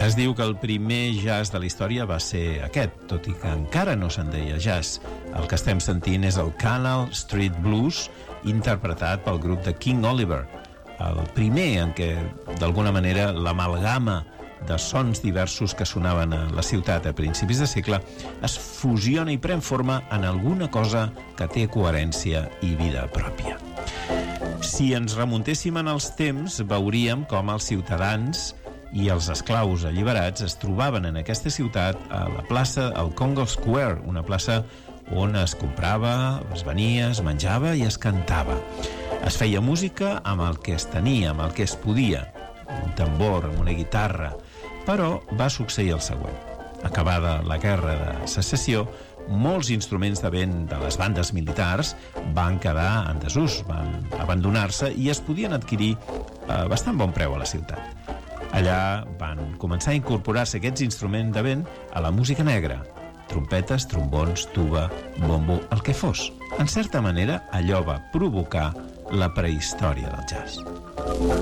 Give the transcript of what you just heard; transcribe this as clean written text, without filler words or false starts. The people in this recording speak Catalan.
Es diu que el primer jazz de la història va ser aquest, tot i que encara no se'n deia jazz. El que estem sentint és el Canal Street Blues, interpretat pel grup de King Oliver. El primer en què, d'alguna manera, l'amalgama de sons diversos que sonaven a la ciutat a principis de segle es fusiona i pren forma en alguna cosa que té coherència i vida pròpia. Si ens remuntéssim en els temps, veuríem com els ciutadans i els esclaus alliberats es trobaven en aquesta ciutat a la plaça, al Congo Square, una plaça on es comprava, es venia, es menjava i es cantava. Es feia música amb el que es tenia, amb el que es podia, un tambor, amb una guitarra, però va succeir el següent. Acabada la guerra de secessió, molts instruments de vent de les bandes militars van quedar en desús, van abandonar-se i es podien adquirir a bastant bon preu a la ciutat. Allà van començar a incorporar-se aquests instruments de vent a la música negra, trompetes, trombons, tuba, bombo, el que fos. En certa manera, allò va provocar la prehistòria del jazz.